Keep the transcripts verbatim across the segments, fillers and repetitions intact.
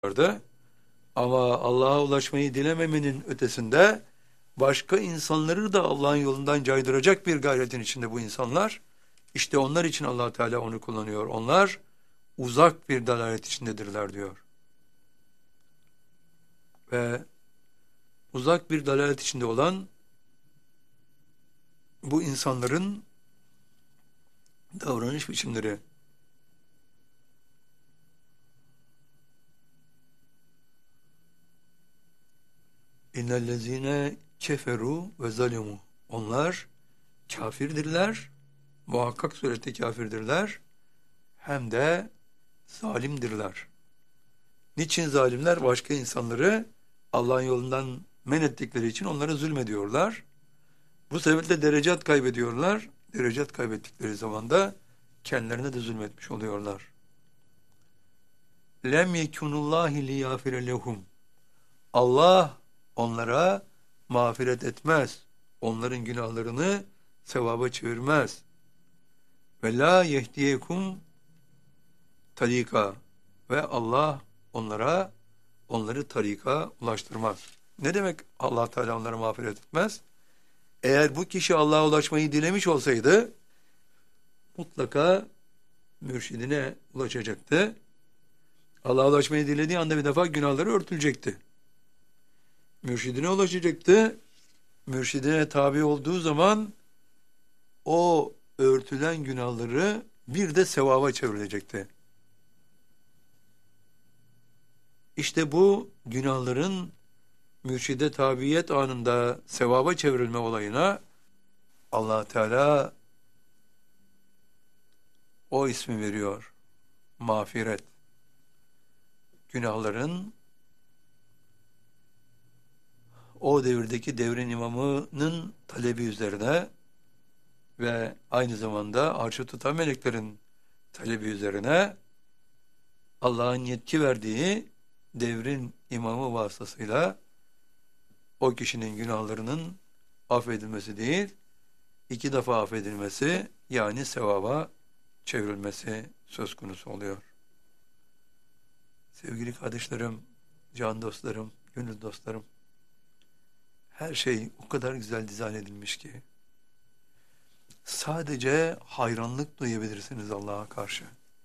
vardı. Ama Allah'a ulaşmayı dilememenin ötesinde başka insanları da Allah'ın yolundan caydıracak bir gayretin içinde bu insanlar. İşte onlar için Allah Teala onu kullanıyor. Onlar uzak bir dalalet içindedirler diyor. Ve uzak bir dalalet içinde olan bu insanların davranış biçimleri. İnnellezine keferu ve zalimu. Onlar kafirdirler, muhakkak surette kafirdirler, hem de zalimdirler. Niçin zalimler? Başka insanları Allah'ın yolundan men ettikleri için onlara zulmediyorlar. Bu sebeple derecat kaybediyorlar. Derecat kaybettikleri zaman da kendilerine de zulmetmiş oluyorlar. Lem yekunullahi liyafire lehum. Allah onlara mağfiret etmez. Onların günahlarını sevaba çevirmez. Ve la yehdiyekum tarika. Ve Allah onlara onları tarika ulaştırmaz. Ne demek Allah Teala onlara mağfiret etmez? Eğer bu kişi Allah'a ulaşmayı dilemiş olsaydı mutlaka mürşidine ulaşacaktı. Allah'a ulaşmayı dilediği anda bir defa günahları örtülecekti. Mürşidine ulaşacaktı. Mürşidine tabi olduğu zaman o örtülen günahları bir de sevaba çevrilecekti. İşte bu günahların mürşide tabiyet anında sevaba çevrilme olayına Allah Teala o ismi veriyor. Mağfiret. Günahların o devirdeki devrin imamının talebi üzerine ve aynı zamanda arşı tutan meleklerin talebi üzerine Allah'ın yetki verdiği devrin imamı vasıtasıyla o kişinin günahlarının affedilmesi değil, iki defa affedilmesi, yani sevaba çevrilmesi söz konusu oluyor. Sevgili kardeşlerim, can dostlarım, gönül dostlarım, her şey o kadar güzel dizayn edilmiş ki sadece hayranlık duyabilirsiniz Allah'a karşı.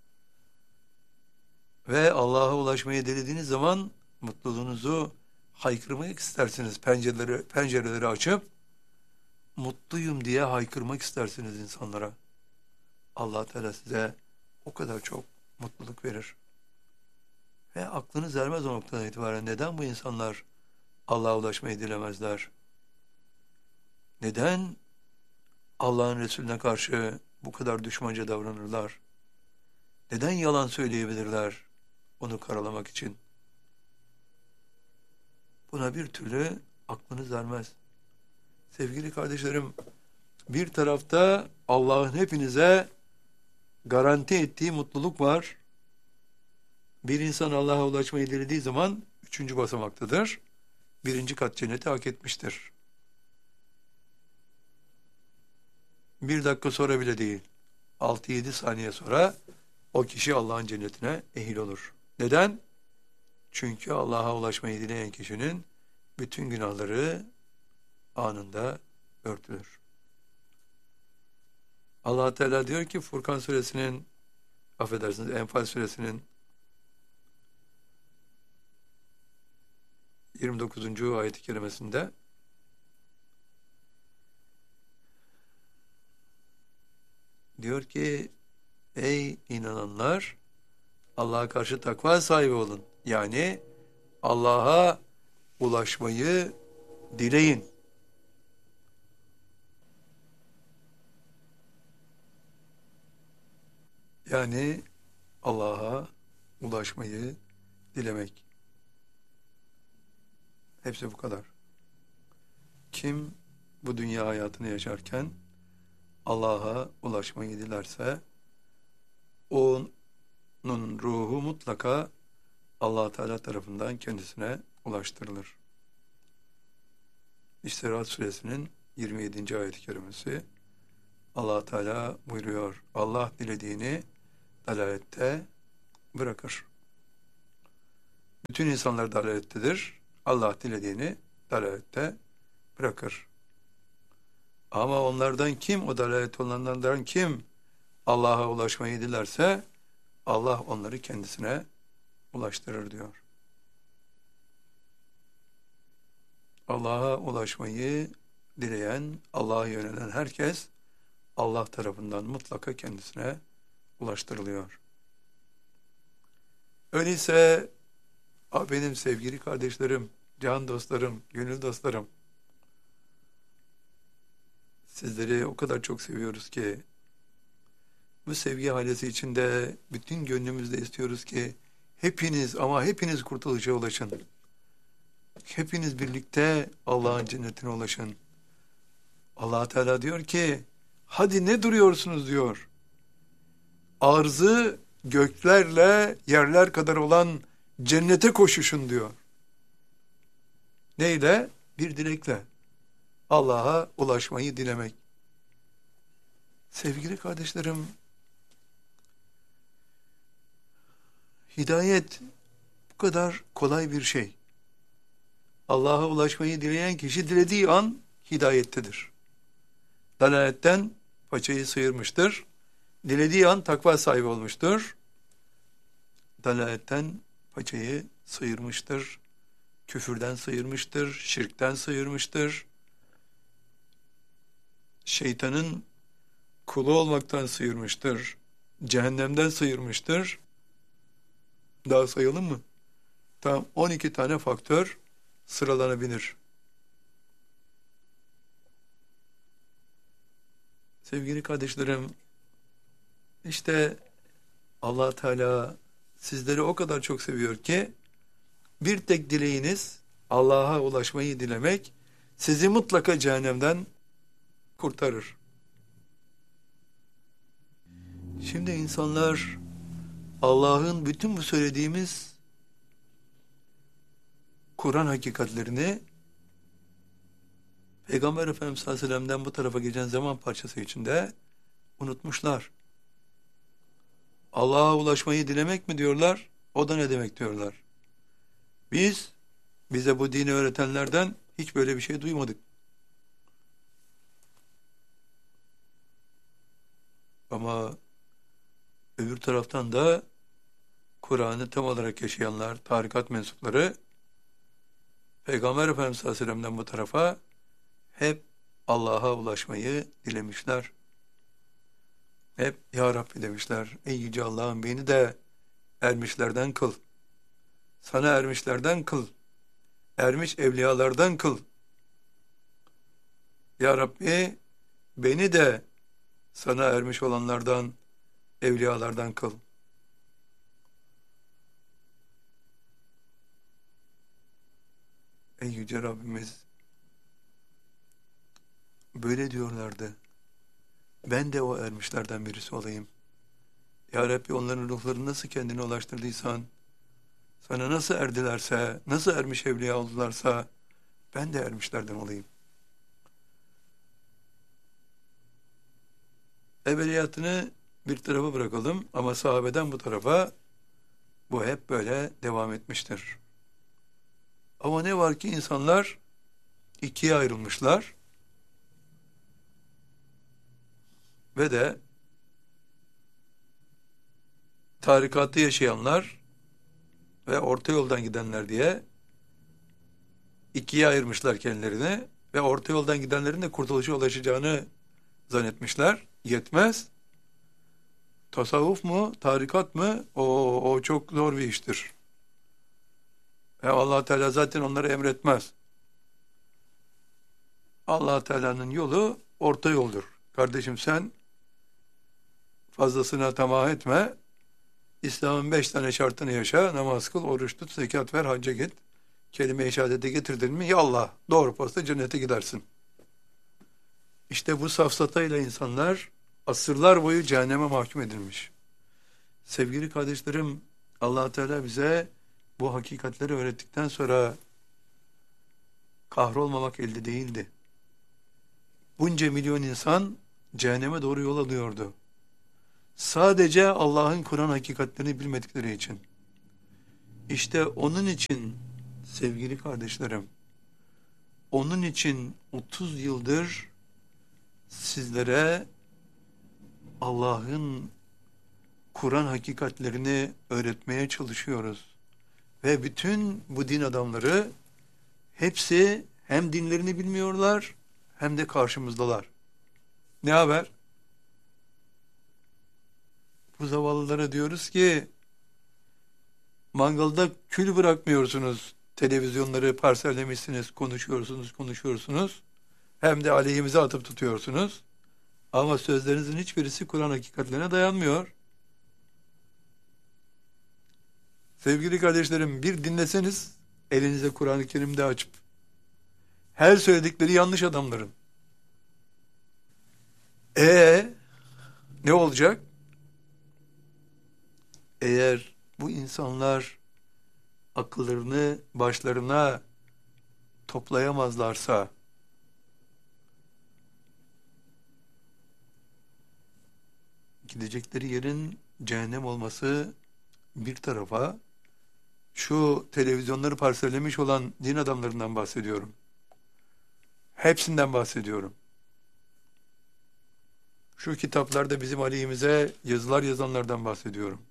Ve Allah'a ulaşmayı dilediğiniz zaman mutluluğunuzu haykırmak istersiniz. Pencereleri, pencereleri açıp mutluyum diye haykırmak istersiniz insanlara. Allah Teala size o kadar çok mutluluk verir. Ve aklınız ermez o noktadan itibaren. Neden bu insanlar Allah'a ulaşmayı dilemezler? Neden Allah'ın Resulüne karşı bu kadar düşmanca davranırlar? Neden yalan söyleyebilirler onu karalamak için? Buna bir türlü aklınız ermez. Sevgili kardeşlerim, bir tarafta Allah'ın hepinize garanti ettiği mutluluk var. Bir insan Allah'a ulaşmayı dilediği zaman üçüncü basamaktadır. Birinci kat cenneti hak etmiştir. Bir dakika sonra bile değil, altı yedi saniye sonra o kişi Allah'ın cennetine ehil olur. Neden? Çünkü Allah'a ulaşmayı dileyen kişinin bütün günahları anında örtülür. Allah Teala diyor ki Furkan suresinin, affedersiniz Enfal suresinin yirmi dokuzuncu ayet-i kerimesinde diyor ki ey inananlar, Allah'a karşı takva sahibi olun. Yani Allah'a ulaşmayı dileyin. Yani Allah'a ulaşmayı dilemek. Hepsi bu kadar. Kim bu dünya hayatını yaşarken Allah'a ulaşmayı dilerse onun ruhu mutlaka Allah Teala tarafından kendisine ulaştırılır. İşte Ra'd suresinin yirmi yedinci ayet-i kerimesi Allah Teala buyuruyor. Allah dilediğini dalalette bırakır. Bütün insanlar dalalettedir. Allah dilediğini dalalette bırakır. Ama onlardan kim, o dalalet olanlardan kim Allah'a ulaşmayı dilerse Allah onları kendisine ulaştırır diyor. Allah'a ulaşmayı dileyen, Allah'a yönelen herkes Allah tarafından mutlaka kendisine ulaştırılıyor. Öyleyse benim sevgili kardeşlerim, can dostlarım, gönül dostlarım, sizleri o kadar çok seviyoruz ki bu sevgi halesi içinde bütün gönlümüzde istiyoruz ki hepiniz ama hepiniz kurtuluşa ulaşın. Hepiniz birlikte Allah'ın cennetine ulaşın. Allah Teala diyor ki hadi ne duruyorsunuz diyor. Arzı göklerle yerler kadar olan cennete koşuşun diyor. Neyle? Bir dilekle. Allah'a ulaşmayı dilemek. Sevgili kardeşlerim, hidayet bu kadar kolay bir şey. Allah'a ulaşmayı dileyen kişi dilediği an hidayettedir. Dalaletten paçayı sıyırmıştır. Dilediği an takva sahibi olmuştur. Dalaletten paçayı sıyırmıştır. Küfürden sıyırmıştır. Şirkten sıyırmıştır. Şeytanın kulu olmaktan sıyırmıştır. Cehennemden sıyırmıştır. Daha sayalım mı? Tam on iki tane faktör sıralanabilir. Sevgili kardeşlerim, işte Allah Teala sizleri o kadar çok seviyor ki bir tek dileğiniz Allah'a ulaşmayı dilemek sizi mutlaka cehennemden kurtarır. Şimdi insanlar Allah'ın bütün bu söylediğimiz Kur'an hakikatlerini Peygamber Efendimiz sallallahu aleyhi ve sellem'den bu tarafa geçen zaman parçası içinde unutmuşlar. Allah'a ulaşmayı dilemek mi diyorlar? O da ne demek diyorlar. Biz, bize bu dini öğretenlerden hiç böyle bir şey duymadık. Ama öbür taraftan da Kur'an'ı tam olarak yaşayanlar, tarikat mensupları Peygamber Efendimiz sallallahu aleyhi ve sellem'den bu tarafa hep Allah'a ulaşmayı dilemişler. Hep Ya Rabbi demişler. Ey Yüce Allah'ım beni de ermişlerden kıl. Sana ermişlerden kıl. Ermiş evliyalardan kıl. Ya Rabbi beni de sana ermiş olanlardan, evliyalardan kıl. Ey Yüce Rabbimiz, böyle diyorlardı. Ben de o ermişlerden birisi olayım. Ya Rabbi onların ruhlarını nasıl kendine ulaştırdıysan, sana nasıl erdilerse, nasıl ermiş evliya oldularsa, ben de ermişlerden olayım. Evveliyatını bir tarafa bırakalım ama sahabeden bu tarafa bu hep böyle devam etmiştir. Ama ne var ki insanlar ikiye ayrılmışlar ve de tarikatı yaşayanlar ve orta yoldan gidenler diye ikiye ayırmışlar kendilerini ve orta yoldan gidenlerin de kurtuluşa ulaşacağını zannetmişler. Yetmez. Tasavvuf mu, tarikat mı? O, o çok zor bir iştir. E Allah Teala zaten onları emretmez. Allah Teala'nın yolu orta yoldur. Kardeşim sen fazlasına tamah etme. İslam'ın beş tane şartını yaşa, namaz kıl, oruç tut, zekat ver, hacca git. Kelime-i şehadete getirdin mi? Ya Allah, doğru posta cennete gidersin. İşte bu safsatayla insanlar asırlar boyu cehenneme mahkum edilmiş. Sevgili kardeşlerim, Allah Teala bize bu hakikatleri öğrettikten sonra kahrolmamak elde değildi. Bunca milyon insan cehenneme doğru yol alıyordu. Sadece Allah'ın Kur'an hakikatlerini bilmedikleri için. İşte onun için sevgili kardeşlerim, onun için otuz yıldır sizlere Allah'ın Kur'an hakikatlerini öğretmeye çalışıyoruz. Ve bütün bu din adamları hepsi hem dinlerini bilmiyorlar hem de karşımızdalar. Ne haber? Bu zavallılara diyoruz ki mangalda kül bırakmıyorsunuz. Televizyonları parsellemişsiniz, konuşuyorsunuz, konuşuyorsunuz. Hem de aleyhimize atıp tutuyorsunuz. Ama sözlerinizin hiçbirisi Kur'an hakikatlerine dayanmıyor. Sevgili kardeşlerim, bir dinleseniz elinize Kur'an-ı Kerim'de açıp her söyledikleri yanlış adamların. E ne olacak? Eğer bu insanlar akıllarını başlarına toplayamazlarsa, gidecekleri yerin cehennem olması bir tarafa, şu televizyonları parsellemiş olan din adamlarından bahsediyorum. Hepsinden bahsediyorum. Şu kitaplarda bizim aleyhimize yazılar yazanlardan bahsediyorum.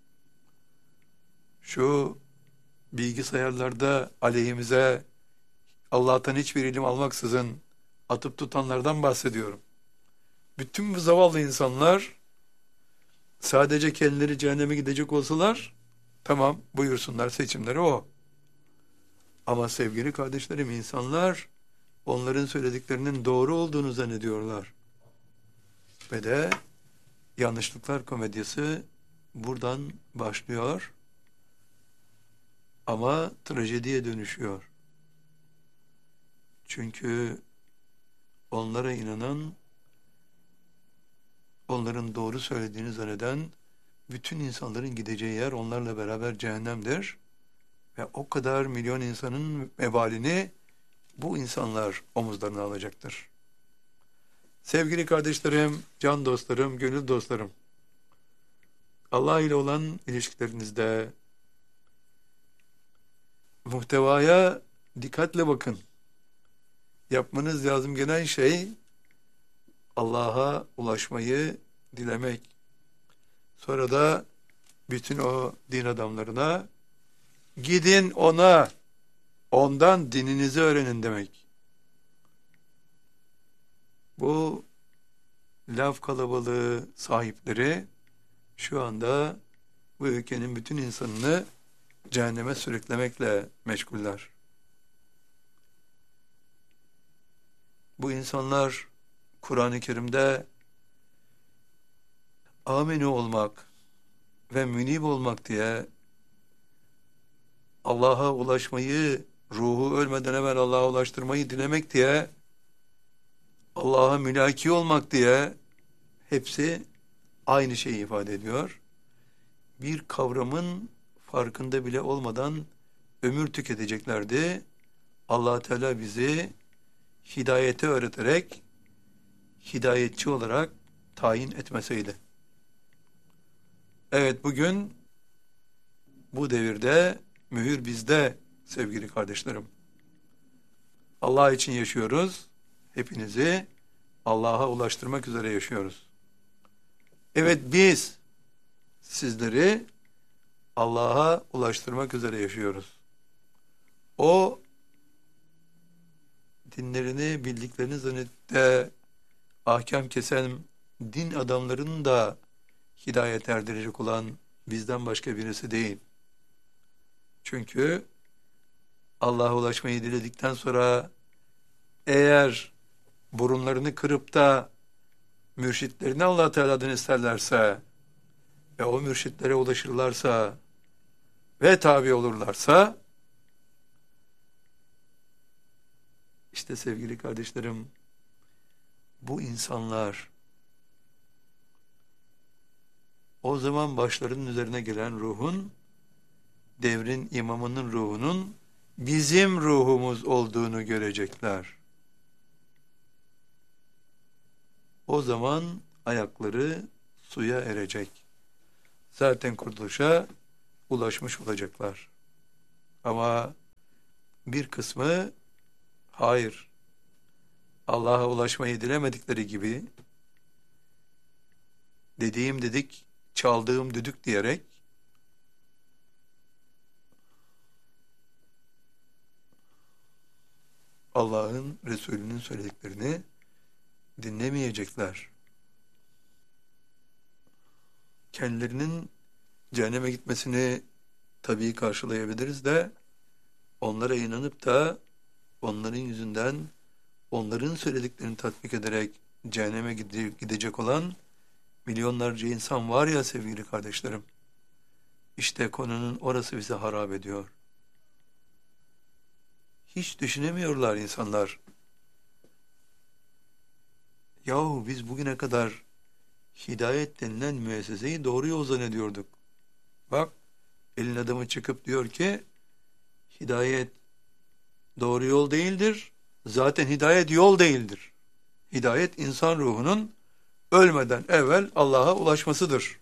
Şu bilgisayarlarda aleyhimize Allah'tan hiçbir ilim almaksızın atıp tutanlardan bahsediyorum. Bütün bu zavallı insanlar sadece kendileri cehenneme gidecek olsalar tamam, buyursunlar, seçimleri o. Ama sevgili kardeşlerim, insanlar onların söylediklerinin doğru olduğunu zannediyorlar. Ve de yanlışlıklar komedyası buradan başlıyor ama trajediye dönüşüyor. Çünkü onlara inanan, onların doğru söylediğini zanneden bütün insanların gideceği yer onlarla beraber cehennemdir. Ve o kadar milyon insanın vebalini bu insanlar omuzlarına alacaktır. Sevgili kardeşlerim, can dostlarım, gönül dostlarım, Allah ile olan ilişkilerinizde muhtevaya dikkatle bakın. Yapmanız lazım gelen şey Allah'a ulaşmayı dilemek. Sonra da bütün o din adamlarına gidin ona, ondan dininizi öğrenin demek. Bu laf kalabalığı sahipleri şu anda bu ülkenin bütün insanını cehenneme sürüklemekle meşguller. Bu insanlar Kur'an-ı Kerim'de amini olmak ve münib olmak diye Allah'a ulaşmayı, ruhu ölmeden evvel Allah'a ulaştırmayı dilemek diye, Allah'a mülaki olmak diye hepsi aynı şeyi ifade ediyor. Bir kavramın farkında bile olmadan ömür tüketeceklerdi. Allah Teala bizi hidayeti öğreterek hidayetçi olarak tayin etmeseydi. Evet, bugün bu devirde mühür bizde sevgili kardeşlerim. Allah için yaşıyoruz. Hepinizi Allah'a ulaştırmak üzere yaşıyoruz. Evet, biz sizleri Allah'a ulaştırmak üzere yaşıyoruz. O dinlerini bildiklerini zannedip de ahkam kesen din adamlarının da hidayet erdirecek olan bizden başka birisi değil. Çünkü Allah'a ulaşmayı diledikten sonra eğer burunlarını kırıp da mürşitlerini Allah Teala'dan isterlerse ve o mürşitlere ulaşırlarsa ve tabi olurlarsa, işte sevgili kardeşlerim, bu insanlar o zaman başlarının üzerine gelen ruhun, devrin imamının ruhunun bizim ruhumuz olduğunu görecekler. O zaman ayakları suya erecek. Zaten kurtuluşa ulaşmış olacaklar. Ama bir kısmı hayır, Allah'a ulaşmayı dilemedikleri gibi dediğim dedik, çaldığım düdük diyerek Allah'ın, Resulünün söylediklerini dinlemeyecekler. Kendilerinin cehenneme gitmesini tabii karşılayabiliriz de onlara inanıp da onların yüzünden onların söylediklerini tatbik ederek cehenneme gidecek olan milyonlarca insan var ya sevgili kardeşlerim. İşte konunun orası bize harap ediyor. Hiç düşünemiyorlar insanlar. Yahu biz bugüne kadar hidayet denilen müesseseyi doğru yol zannediyorduk. Bak, elin adamı çıkıp diyor ki hidayet doğru yol değildir. Zaten hidayet yol değildir. Hidayet insan ruhunun ölmeden evvel Allah'a ulaşmasıdır.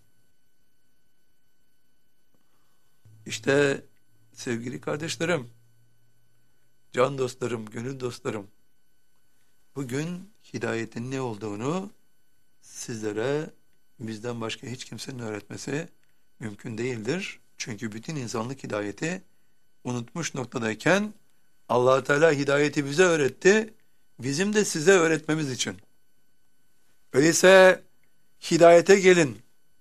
İşte sevgili kardeşlerim, can dostlarım, gönül dostlarım, bugün hidayetin ne olduğunu sizlere bizden başka hiç kimsenin öğretmesi mümkün değildir. Çünkü bütün insanlık hidayeti unutmuş noktadayken Allah Teala hidayeti bize öğretti, bizim de size öğretmemiz için. Öyleyse hidayete gelin.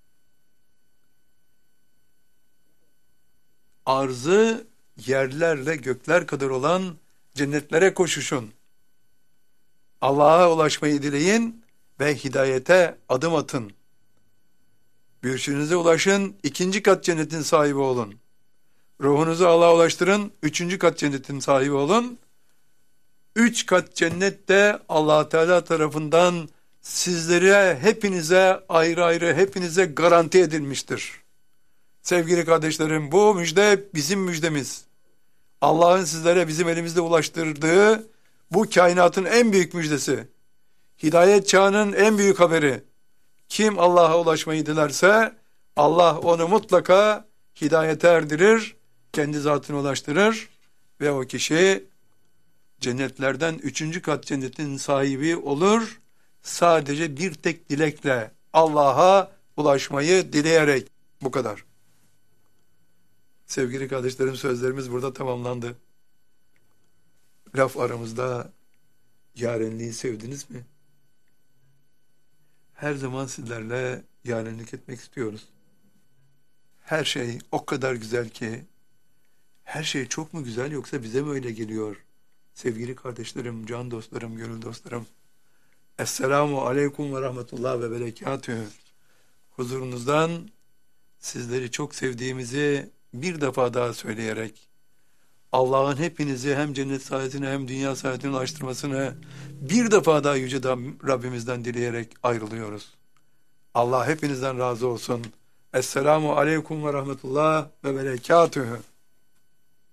Arzı yerlerle gökler kadar olan cennetlere koşuşun. Allah'a ulaşmayı dileyin ve hidayete adım atın. Bürçünüze ulaşın, ikinci kat cennetin sahibi olun. Ruhunuzu Allah'a ulaştırın, üçüncü kat cennetin sahibi olun. Üç kat cennet de Allah Teala tarafından sizlere, hepinize ayrı ayrı, hepinize garanti edilmiştir. Sevgili kardeşlerim, bu müjde bizim müjdemiz. Allah'ın sizlere bizim elimizde ulaştırdığı bu kainatın en büyük müjdesi. Hidayet çağının en büyük haberi. Kim Allah'a ulaşmayı dilerse Allah onu mutlaka hidayete erdirir, kendi zatına ulaştırır ve o kişi cennetlerden üçüncü kat cennetin sahibi olur. Sadece bir tek dilekle, Allah'a ulaşmayı dileyerek. Bu kadar. Sevgili kardeşlerim, sözlerimiz burada tamamlandı. Laf aramızda, yarenliği sevdiniz mi? Her zaman sizlerle yarenlik etmek istiyoruz. Her şey o kadar güzel ki, her şey çok mu güzel yoksa bize mi öyle geliyor? Sevgili kardeşlerim, can dostlarım, gönül dostlarım. Esselamu aleyküm ve rahmetullah ve berekatühü. Huzurunuzdan sizleri çok sevdiğimizi bir defa daha söyleyerek, Allah'ın hepinizi hem cennet saadetine hem dünya saadetine ulaştırmasını bir defa daha yüce Rabbimizden dileyerek ayrılıyoruz. Allah hepinizden razı olsun. Esselamu aleyküm ve rahmetullah ve berekatühü.